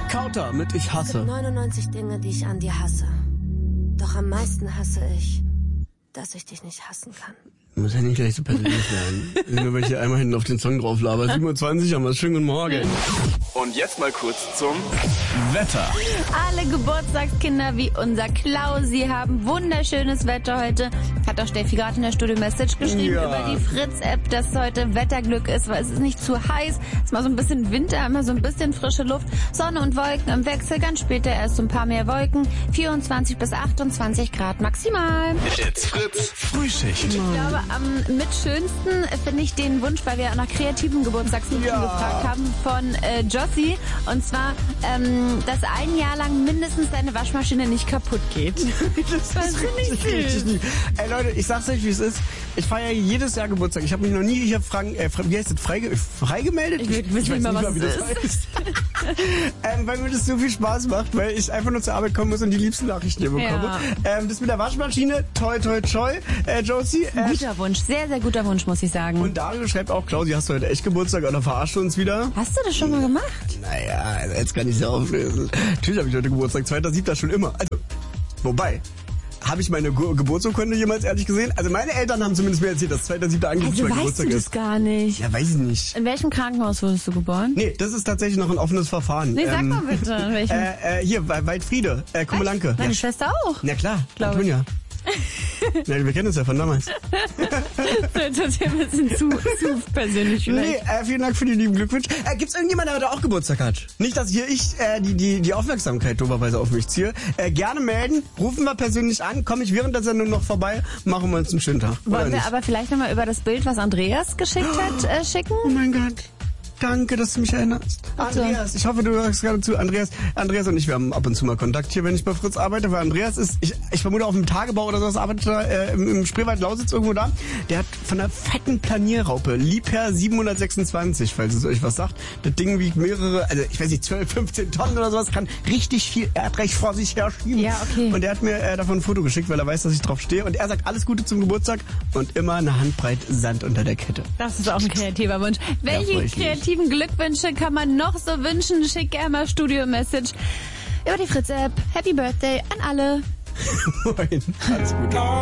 Kauter mit Ich hasse. 99 Dinge, die ich an dir hasse. Doch am meisten hasse ich, dass ich dich nicht hassen kann. Muss ja nicht gleich so persönlich sein. Nur weil ich hier einmal hinten auf den Song drauf laber. 27 haben wir. Schönen guten Morgen. Und jetzt mal kurz zum Wetter. Alle Geburtstagskinder wie unser Klausi haben wunderschönes Wetter heute. Hat auch Steffi gerade in der Studio-Message geschrieben über die Fritz-App, dass heute Wetterglück ist, weil es ist nicht zu heiß. Es ist mal so ein bisschen Winter, immer so ein bisschen frische Luft. Sonne und Wolken im Wechsel, ganz später erst so ein paar mehr Wolken. 24 bis 28 Grad maximal. Jetzt Fritz Frühschicht. Ich glaube, am mitschönsten finde ich den Wunsch, weil wir auch nach kreativen Geburtstagswünschen gefragt haben, von Jossi. Und zwar, dass ein Jahr lang mindestens deine Waschmaschine nicht kaputt geht. Das finde ich süß. Ey Leute, ich sag's euch, wie es ist. Ich feiere jedes Jahr Geburtstag. Ich habe mich noch nie hier wie heißt das, freigemeldet? Ich weiß nicht mal, wie das heißt. Weil mir das so viel Spaß macht, weil ich einfach nur zur Arbeit kommen muss und die liebsten Nachrichten hier bekomme. Das mit der Waschmaschine, toi, toi, toi, Josie. Guter Wunsch, sehr, sehr guter Wunsch, muss ich sagen. Und Dario schreibt auch, Klausi, hast du heute echt Geburtstag oder verarscht du uns wieder? Hast du das schon mal gemacht? Naja, also jetzt kann ich es ja auflösen. Natürlich habe ich heute Geburtstag, 2.7. schon immer. Also, wobei, habe ich meine Geburtsurkunde jemals ehrlich gesehen? Also meine Eltern haben zumindest mir erzählt, dass 2.7. angeblich mein Geburtstag ist. Weißt du das gar nicht? Ja, weiß ich nicht. In welchem Krankenhaus wurdest du geboren? Nee, das ist tatsächlich noch ein offenes Verfahren. Nee, sag mal bitte. In welchem? Hier, Waldfriede, Kummelanke. Meine Schwester auch. Na klar, Glaub ich. Antonia. Ja, wir kennen uns ja von damals. Das ist ja ein bisschen zu persönlich vielleicht. Nee, vielen Dank für die lieben Glückwünsche. Gibt's irgendjemanden, der heute auch Geburtstag hat? Nicht, dass hier ich die Aufmerksamkeit doberweise auf mich ziehe. Gerne melden, rufen wir persönlich an, komme ich während der Sendung noch vorbei, machen wir uns einen schönen Tag. Wollen wir aber vielleicht nochmal über das Bild, was Andreas geschickt hat, schicken? Oh mein Gott. Danke, dass du mich erinnerst. Bitte. Andreas, ich hoffe, du hörst gerade zu. Andreas und ich, wir haben ab und zu mal Kontakt hier, wenn ich bei Fritz arbeite, weil Andreas ist, ich vermute auf dem Tagebau oder sowas, arbeitet er im Spreewald Lausitz irgendwo da. Der hat von einer fetten Planierraupe, Liebherr 726, falls es euch was sagt. Das Ding wiegt mehrere, also ich weiß nicht, 12, 15 Tonnen oder sowas, kann richtig viel Erdreich vor sich her schieben. Ja, okay. Und er hat mir davon ein Foto geschickt, weil er weiß, dass ich drauf stehe. Und er sagt, alles Gute zum Geburtstag und immer eine Handbreit Sand unter der Kette. Das ist auch ein kreativer Wunsch. Welche freu ich mich. kreativen Glückwünsche kann man noch so wünschen? Schick gerne mal Studio-Message über die Fritz-App. Happy Birthday an alle. Moin, alles Gute.